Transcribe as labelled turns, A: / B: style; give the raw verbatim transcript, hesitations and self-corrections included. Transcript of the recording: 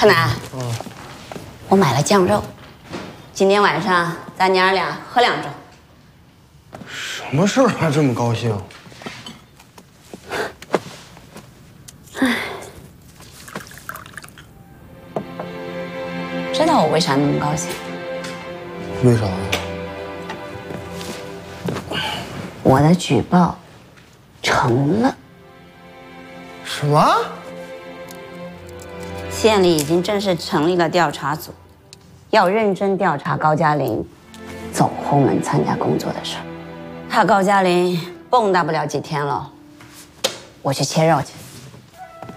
A: 柯南，嗯，我买了酱肉，今天晚上咱娘俩喝两盅。
B: 什么事儿还这么高兴？
A: 唉，知道我为啥那么高兴？
B: 为啥呀？
A: 我的举报成了。
B: 什么？
A: 县里已经正式成立了调查组，要认真调查高加林走后门参加工作的事儿。怕高加林蹦跶不了几天了，我去切肉去。